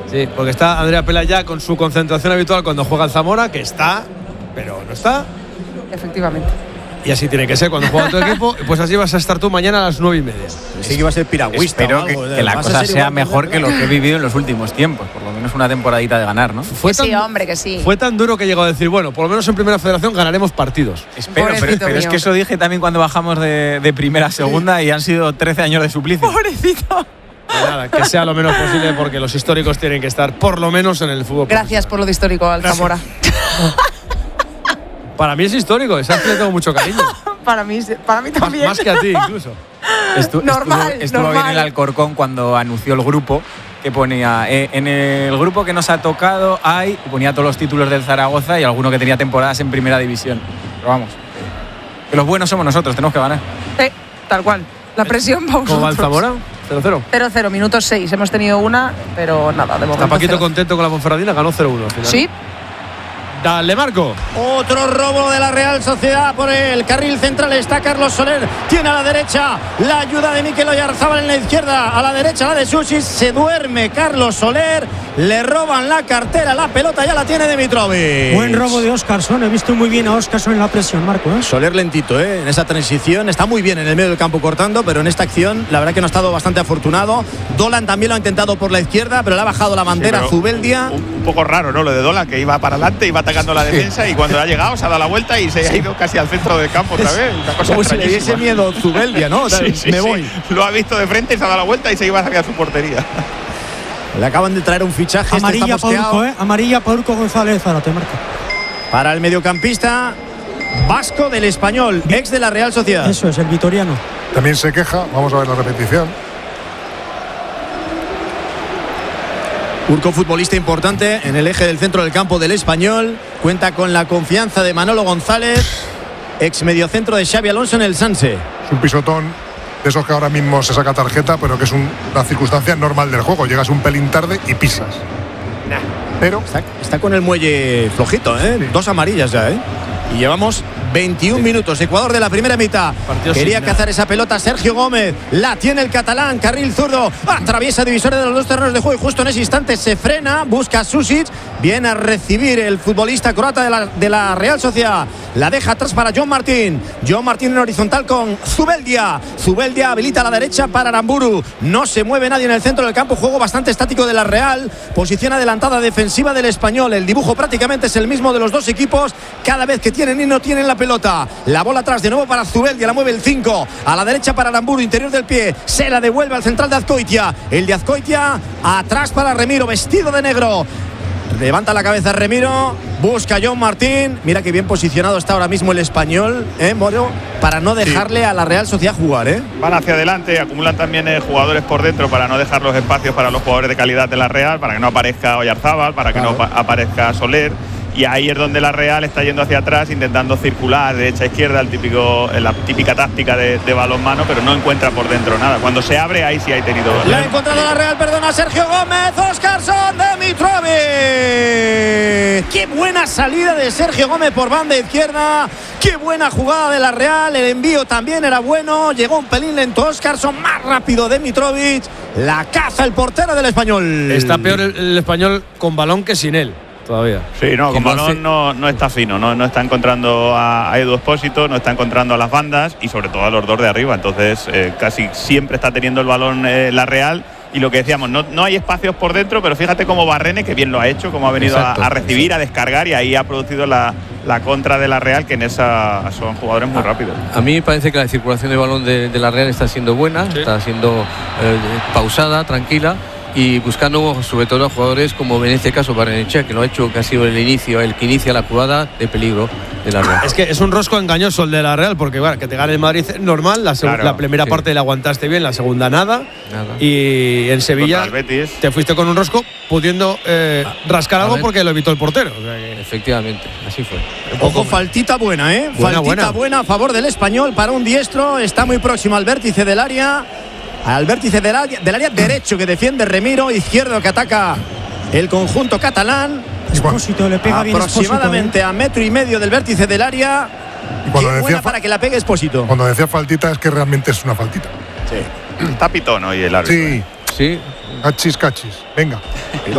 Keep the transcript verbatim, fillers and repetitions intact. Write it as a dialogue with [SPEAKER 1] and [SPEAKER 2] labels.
[SPEAKER 1] Sí, porque está Andrea Pela ya con su concentración habitual cuando juega el Zamora, que está, pero no está.
[SPEAKER 2] Efectivamente.
[SPEAKER 1] Y así tiene que ser cuando juega tu equipo. Pues así vas a estar tú mañana a las nueve y media.
[SPEAKER 3] Sí que iba a ser piragüista.
[SPEAKER 4] Espero que, que la cosa sea mejor que lo que he vivido en los últimos tiempos. Por lo menos una temporadita de ganar, ¿no?
[SPEAKER 1] Fue
[SPEAKER 2] Que
[SPEAKER 1] tan,
[SPEAKER 2] sí, hombre, que sí.
[SPEAKER 1] Fue tan duro que llegó a decir, bueno, por lo menos en Primera Federación ganaremos partidos.
[SPEAKER 4] Espero, pero,
[SPEAKER 2] Pobrecito
[SPEAKER 4] pero es
[SPEAKER 2] mío.
[SPEAKER 4] que eso dije también cuando bajamos de, de primera a segunda y han sido trece años de suplicio.
[SPEAKER 2] Pobrecito.
[SPEAKER 1] Y nada, que sea lo menos posible porque los históricos tienen que estar por lo menos en el fútbol.
[SPEAKER 2] Gracias por lo de histórico, al Zamora.
[SPEAKER 1] Para mí es histórico, esa le tengo mucho cariño.
[SPEAKER 2] para, mí, para mí
[SPEAKER 1] Más,
[SPEAKER 2] también.
[SPEAKER 1] más que a ti incluso.
[SPEAKER 4] Estu-
[SPEAKER 2] Normal,
[SPEAKER 4] estuvo estuvo
[SPEAKER 2] normal.
[SPEAKER 4] bien el Alcorcón cuando anunció el grupo, que ponía eh, en el grupo que nos ha tocado hay, y ponía todos los títulos del Zaragoza y alguno que tenía temporadas en primera división. Pero vamos, que los buenos somos nosotros, tenemos que ganar.
[SPEAKER 2] Sí, tal cual. La presión para
[SPEAKER 1] ¿Cómo va el
[SPEAKER 2] vosotros.
[SPEAKER 1] Zamora? cero cero.
[SPEAKER 2] cero cero, minutos seis. Hemos tenido una, pero nada, de momento.
[SPEAKER 1] Está Paquito
[SPEAKER 2] cero.
[SPEAKER 1] contento con la Ponferradina, ganó cero uno al final.
[SPEAKER 2] Sí.
[SPEAKER 1] Dale, Marco.
[SPEAKER 3] Otro robo de la Real Sociedad por el carril central. Está Carlos Soler. Tiene a la derecha la ayuda de Mikel Oyarzábal en la izquierda. A la derecha la de Susi. Se duerme Carlos Soler. Le roban la cartera. La pelota ya la tiene Dimitrovic.
[SPEAKER 5] Buen robo de Óscarson. He visto muy bien a Óscarson en la presión, Marco, ¿eh?
[SPEAKER 3] Soler lentito, ¿eh? En esa transición. Está muy bien en el medio del campo cortando, pero en esta acción la verdad que no ha estado bastante afortunado. Dolan también lo ha intentado por la izquierda, pero le ha bajado la bandera.
[SPEAKER 6] Sí,
[SPEAKER 3] Zubeldia.
[SPEAKER 6] Un, un poco raro, ¿no? Lo de Dolan, que iba para adelante, iba atacando la defensa y cuando ha llegado se ha dado la vuelta y se ha ido casi al centro del campo otra vez. Una cosa
[SPEAKER 3] Como si le diese
[SPEAKER 6] extrañísima.
[SPEAKER 3] miedo Zubeldia, ¿no?
[SPEAKER 6] Sí, sí,
[SPEAKER 3] Me
[SPEAKER 6] sí.
[SPEAKER 3] voy.
[SPEAKER 6] Lo ha visto de frente, se ha dado la vuelta y se iba hacia su portería.
[SPEAKER 3] Le acaban de traer un fichaje.
[SPEAKER 5] Amarilla
[SPEAKER 3] este está
[SPEAKER 5] para
[SPEAKER 3] posteado.
[SPEAKER 5] Urco, ¿eh? Amarilla para Urco González Zárate, Marco.
[SPEAKER 3] Para el mediocampista vasco del Español, ex de la Real Sociedad.
[SPEAKER 5] Eso es, el vitoriano.
[SPEAKER 7] También se queja, vamos a ver la repetición.
[SPEAKER 3] Urco, futbolista importante en el eje del centro del campo del Español. Cuenta con la confianza de Manolo González, ex mediocentro de Xavi Alonso en el Sanse.
[SPEAKER 7] Es un pisotón de esos que ahora mismo se saca tarjeta, pero que es un- una circunstancia normal del juego. Llegas un pelín tarde y pisas. Pero
[SPEAKER 3] Está, está con el muelle flojito, ¿eh?
[SPEAKER 7] Sí.
[SPEAKER 3] Dos amarillas ya, ¿eh? Y llevamos veintiún minutos. Ecuador de la primera mitad.
[SPEAKER 1] Partido
[SPEAKER 3] Quería
[SPEAKER 1] sin
[SPEAKER 3] cazar esa pelota Sergio Gómez. La tiene el catalán. Carril zurdo. Atraviesa divisores de los dos terrenos de juego. Y justo en ese instante se frena. Busca a Susic. Viene a recibir el futbolista croata de la, de la Real Sociedad. La deja atrás para John Martín. John Martín en horizontal con Zubeldia. Zubeldia habilita a la derecha para Aramburu. No se mueve nadie en el centro del campo. Juego bastante estático de la Real. Posición adelantada defensiva del Español. El dibujo prácticamente es el mismo de los dos equipos. Cada vez que tienen y no tienen la pelota. La bola atrás de nuevo para Zubeldia. La mueve el cinco. A la derecha para Aramburu. Interior del pie. Se la devuelve al central de Azcoitia. El de Azcoitia atrás para Remiro. Vestido de negro. Levanta la cabeza Remiro, busca a John Martín. Mira que bien posicionado está ahora mismo el Español, ¿eh, Moro? Para no dejarle a la Real Sociedad jugar, ¿eh?
[SPEAKER 6] Van hacia adelante, acumulan también eh, jugadores por dentro para no dejar los espacios para los jugadores de calidad de la Real, para que no aparezca Oyarzábal, para que
[SPEAKER 3] Claro.
[SPEAKER 6] no pa- aparezca Soler. Y ahí es donde la Real está yendo hacia atrás, intentando circular derecha a izquierda, el típico, la típica táctica de, de balonmano, pero no encuentra por dentro nada. Cuando se abre, ahí sí hay tenido.
[SPEAKER 3] La ha encontrado la Real, perdona, Sergio Gómez, Óscarson, Dimitrovic. Qué buena salida de Sergio Gómez por banda izquierda. Qué buena jugada de la Real. El envío también era bueno. Llegó un pelín lento Óscarson, más rápido Dimitrovic. La caza el portero del Español.
[SPEAKER 1] Está peor el, el Español con balón que sin él. Todavía.
[SPEAKER 6] Sí, no, con
[SPEAKER 1] Que no hace-
[SPEAKER 6] balón no, no está fino, no, no está encontrando a, a Edu Espósito, no está encontrando a las bandas y sobre todo a los dos de arriba. Entonces, eh, casi siempre está teniendo el balón eh, la Real. Y lo que decíamos, no, no hay espacios por dentro, pero fíjate cómo Barrene, que bien lo ha hecho, cómo ha venido a,
[SPEAKER 1] Exacto,
[SPEAKER 6] a recibir, a descargar y ahí ha producido la, la contra de la Real, que en esa son jugadores muy rápidos.
[SPEAKER 8] A mí me parece que la circulación de balón de, de la Real está siendo buena,
[SPEAKER 1] Sí.
[SPEAKER 8] está siendo eh, pausada, tranquila y buscando sobre todo a jugadores como en este caso Barrenechea, que lo ha hecho, que ha sido el inicio, el que inicia la jugada de peligro de la Real.
[SPEAKER 1] Es que es un rosco engañoso el de la Real, porque bueno, que te gane el Madrid es normal, la, seg-
[SPEAKER 6] Claro,
[SPEAKER 1] la primera
[SPEAKER 8] sí.
[SPEAKER 1] parte la aguantaste bien, la segunda nada,
[SPEAKER 8] Nada.
[SPEAKER 1] y en Sevilla
[SPEAKER 6] Contra el Betis.
[SPEAKER 1] te fuiste con un rosco pudiendo eh, rascar
[SPEAKER 8] a
[SPEAKER 1] algo
[SPEAKER 8] ver.
[SPEAKER 1] porque lo evitó el portero. O sea que-
[SPEAKER 8] Efectivamente, así fue.
[SPEAKER 3] Ojo, faltita buena, ¿eh?
[SPEAKER 1] Buena,
[SPEAKER 3] faltita
[SPEAKER 1] buena.
[SPEAKER 3] buena a favor del Español para un diestro. Está muy próximo al vértice del área. Al vértice del área, del área derecho que defiende Remiro. Izquierdo que ataca el conjunto catalán.
[SPEAKER 5] Expósito, le pega bien Expósito,
[SPEAKER 3] Aproximadamente
[SPEAKER 5] ¿eh?
[SPEAKER 3] a metro y medio del vértice del área.
[SPEAKER 7] Y cuando
[SPEAKER 3] Qué
[SPEAKER 7] decía,
[SPEAKER 3] buena
[SPEAKER 7] fa-
[SPEAKER 3] para que la pegue Expósito.
[SPEAKER 7] cuando decía faltita es que realmente es una faltita.
[SPEAKER 6] Está pitón hoy el árbitro.
[SPEAKER 7] Sí,
[SPEAKER 8] Sí.
[SPEAKER 7] cachis, cachis. Venga.